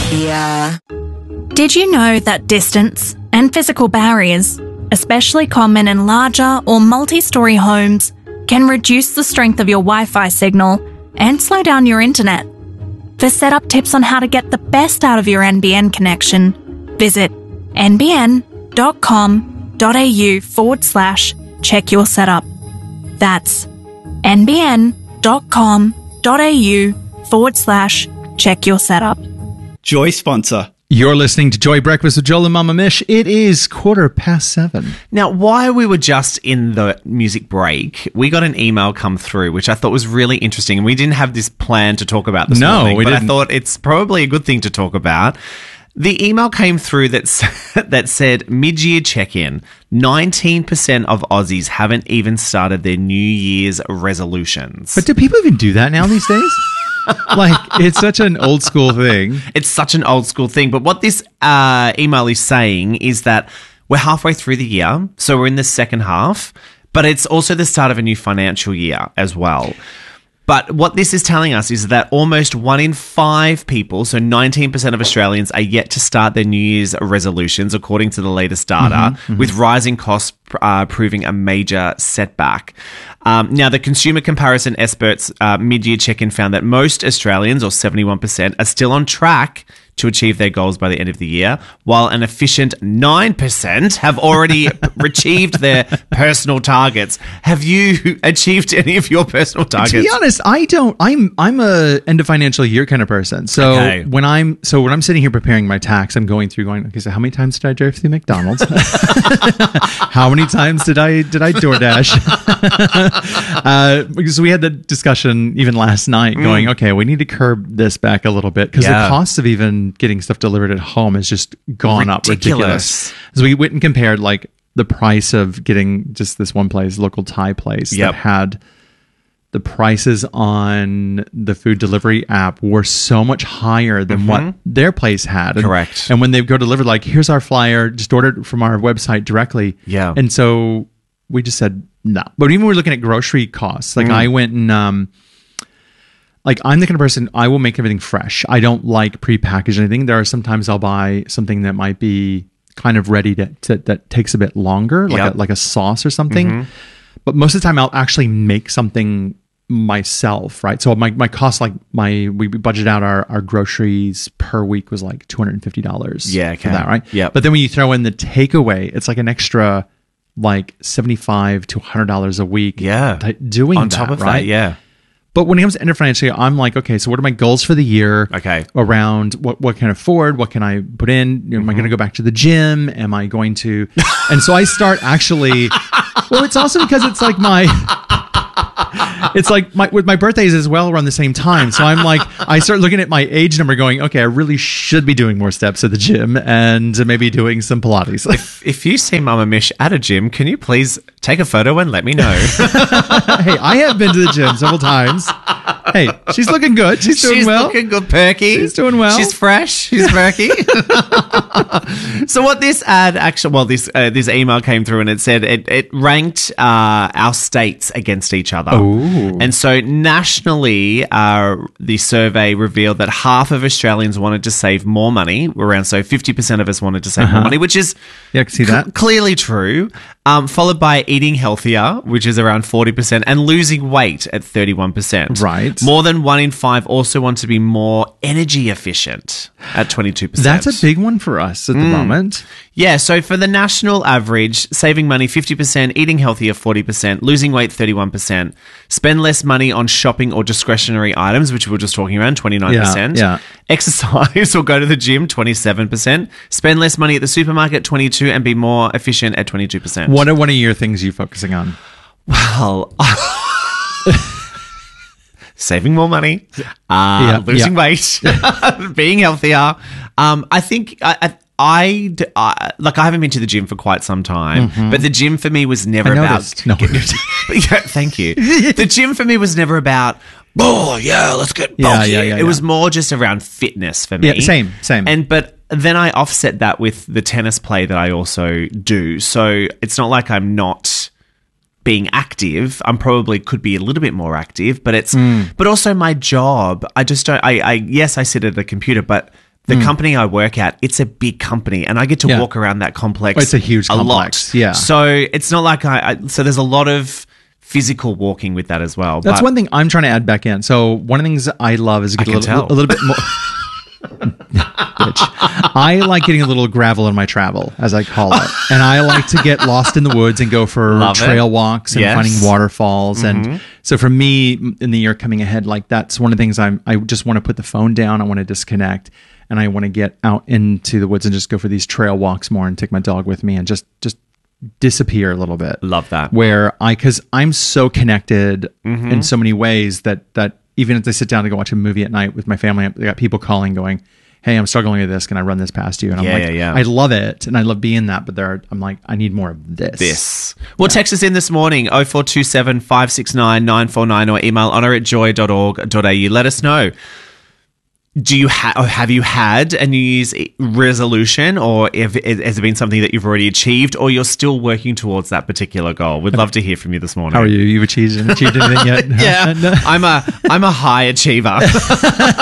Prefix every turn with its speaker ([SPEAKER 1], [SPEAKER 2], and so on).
[SPEAKER 1] Yeah.
[SPEAKER 2] Did you know that distance and physical barriers, especially common in larger or multi-story homes, can reduce the strength of your Wi-Fi signal and slow down your internet? For setup tips on how to get the best out of your NBN connection, visit nbn.com.au/check your setup. That's nbn.com.au/check your setup.
[SPEAKER 3] Joy sponsor.
[SPEAKER 4] You're listening to Joy Breakfast with Joel and Mama Mish. It is 7:15.
[SPEAKER 5] Now, while we were just in the music break, we got an email come through, which I thought was really interesting. And we didn't have this plan to talk about this morning,
[SPEAKER 4] we
[SPEAKER 5] but
[SPEAKER 4] didn't.
[SPEAKER 5] I thought it's probably a good thing to talk about. The email came through that said, mid-year check-in, 19% of Aussies haven't even started their New Year's resolutions.
[SPEAKER 4] But do people even do that now these days? Like, it's such an old school thing.
[SPEAKER 5] It's such an old school thing. But what this email is saying is that we're halfway through the year, so we're in the second half, but it's also the start of a new financial year as well. But what this is telling us is that almost 1 in 5 people, so 19% of Australians, are yet to start their New Year's resolutions, according to the latest data, with rising costs proving a major setback. Now, the consumer comparison experts mid-year check-in found that most Australians, or 71%, are still on track to achieve their goals by the end of the year, while an efficient 9% have already achieved their personal targets. Have you achieved any of your personal targets?
[SPEAKER 4] To be honest, I don't. I'm a end of financial year kind of person. So
[SPEAKER 5] Okay.
[SPEAKER 4] when I'm sitting here preparing my tax, I'm going, okay, so how many times did I drive through McDonald's? How many times did I DoorDash? Because we had the discussion even last night going, okay, we need to curb this back a little bit because the cost of even getting stuff delivered at home has just gone up ridiculous. So we went and compared like the price of getting just this one place, local Thai place that had the prices on the food delivery app were so much higher than what their place had.
[SPEAKER 5] Correct.
[SPEAKER 4] And when they go deliver, like, here's our flyer, just order it from our website directly.
[SPEAKER 5] Yeah.
[SPEAKER 4] And so we just said no. But even when we're looking at grocery costs, like I went and like, I'm the kind of person, I will make everything fresh. I don't like prepackaged anything. There are sometimes I'll buy something that might be kind of ready that takes a bit longer, like a sauce or something. But most of the time I'll actually make something myself, right? So my cost, like we budgeted out our groceries per week was like $250 for that, right?
[SPEAKER 5] Yeah.
[SPEAKER 4] But then when you throw in the takeaway, it's like an extra like $75 to $100 a week. Doing
[SPEAKER 5] on
[SPEAKER 4] that,
[SPEAKER 5] top of
[SPEAKER 4] right?
[SPEAKER 5] that, yeah.
[SPEAKER 4] But when it comes to end of financial year, I'm like, okay, so what are my goals for the year?
[SPEAKER 5] Okay.
[SPEAKER 4] Around what can I afford? What can I put in? Am I going to go back to the gym? Am I going to? And so I start actually. Well, it's also because it's like my birthdays as well around the same time. So I'm like, I start looking at my age number going, okay, I really should be doing more steps at the gym and maybe doing some Pilates.
[SPEAKER 5] If you see Mama Mish at a gym, can you please take a photo and let me know?
[SPEAKER 4] Hey, I have been to the gym several times. Hey, she's looking good. She's doing well.
[SPEAKER 5] She's looking good, perky.
[SPEAKER 4] She's doing well.
[SPEAKER 5] She's fresh. She's perky. So what this this email came through and it said it ranked our states against each other.
[SPEAKER 4] Ooh.
[SPEAKER 5] And so nationally, the survey revealed that half of Australians wanted to save more money. Around 50% of us wanted to save more money, which is
[SPEAKER 4] I can see that.
[SPEAKER 5] Clearly true. Followed by eating healthier, which is around 40%, and losing weight at 31%.
[SPEAKER 4] Right.
[SPEAKER 5] More than 1 in 5 also want to be more energy efficient at 22%.
[SPEAKER 4] That's a big one for us at the moment.
[SPEAKER 5] Yeah, so for the national average, saving money 50%, eating healthier 40%, losing weight 31%, spend less money on shopping or discretionary items, which we were just talking around, 29%.
[SPEAKER 4] Yeah.
[SPEAKER 5] Exercise or go to the gym, 27%. Spend less money at the supermarket, 22%, and be more efficient at 22%.
[SPEAKER 4] What are one of your things you're focusing on?
[SPEAKER 5] Well, saving more money, losing weight, being healthier. I think I haven't been to the gym for quite some time, but the gym for me was never about. Thank you. The gym for me was never about. Oh yeah, let's get bulky. It was more just around fitness for me.
[SPEAKER 4] Yeah, same.
[SPEAKER 5] But then I offset that with the tennis play that I also do. So it's not like I'm not being active. I'm probably could be a little bit more active, but it's but also my job. I just don't. Yes, I sit at a computer, but The company I work at, it's a big company, and I get to walk around that complex.
[SPEAKER 4] It's a huge complex.
[SPEAKER 5] lot.
[SPEAKER 4] Yeah.
[SPEAKER 5] So it's not like so there's a lot of physical walking with that as well.
[SPEAKER 4] That's one thing I'm trying to add back in. So one of the things I love is get a little bit more. Bitch. I like getting a little gravel in my travel, as I call it, and I like to get lost in the woods and go for trail walks and finding waterfalls. And so for me, in the year coming ahead, like that's one of the things I just want to put the phone down. I want to disconnect, and I want to get out into the woods and just go for these trail walks more and take my dog with me and just disappear a little bit.
[SPEAKER 5] Love that.
[SPEAKER 4] Because I'm so connected in so many ways that even if I sit down to go watch a movie at night with my family, I got people calling going, hey, I'm struggling with this. Can I run this past you? And I'm I love it. And I love being that. But I'm like, I need more of this.
[SPEAKER 5] Well, text us in this morning, 0427 569 949, or email honour@joy.org.au. Let us know. Do you have you had a New Year's resolution, or has it been something that you've already achieved, or you're still working towards that particular goal? We'd love to hear from you this morning.
[SPEAKER 4] How are you? You've achieved anything yet?
[SPEAKER 5] Yeah, I'm a high achiever.